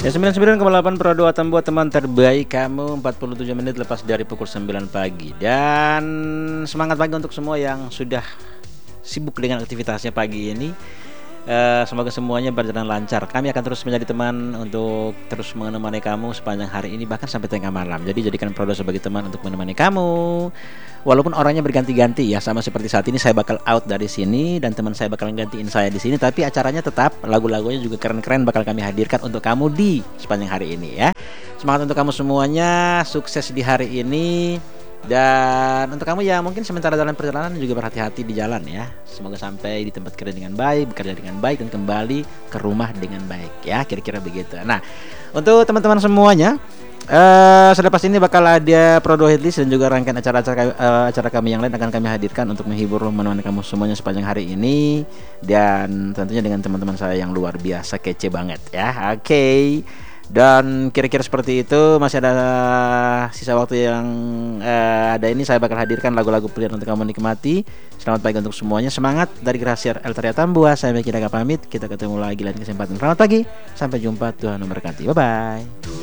Ya 99,8 Pro 2 buat teman terbaik kamu 47 menit lepas dari pukul 9 pagi. Dan semangat pagi untuk semua yang sudah sibuk dengan aktivitasnya pagi ini. Semoga semuanya berjalan lancar. Kami akan terus menjadi teman untuk terus menemani kamu sepanjang hari ini, bahkan sampai tengah malam. Jadi jadikan Prodo sebagai teman untuk menemani kamu. Walaupun orangnya berganti-ganti ya, sama seperti saat ini saya bakal out dari sini dan teman saya bakal gantiin saya di sini, tapi acaranya tetap, lagu-lagunya juga keren-keren bakal kami hadirkan untuk kamu di sepanjang hari ini ya. Semangat untuk kamu semuanya, sukses di hari ini. Dan untuk kamu yang mungkin sementara dalam perjalanan juga berhati-hati di jalan ya. Semoga sampai di tempat kerja dengan baik, bekerja dengan baik, dan kembali ke rumah dengan baik ya, kira-kira begitu. Nah, untuk teman-teman semuanya, sudah pasti ini bakal ada Prodo Headlist dan juga rangkaian acara kami yang lain akan kami hadirkan untuk menghibur menemani kamu semuanya sepanjang hari ini. Dan tentunya dengan teman-teman saya yang luar biasa kece banget ya. Oke. Dan kira-kira seperti itu. Masih ada sisa waktu yang ada ini, saya bakal hadirkan lagu-lagu pilihan untuk kamu nikmati. Selamat pagi untuk semuanya. Semangat dari Grasier Eltaria Tambua. Saya Meki Daga pamit. Kita ketemu lagi lain kesempatan. Selamat pagi. Sampai jumpa. Tuhan memberkati. Bye-bye.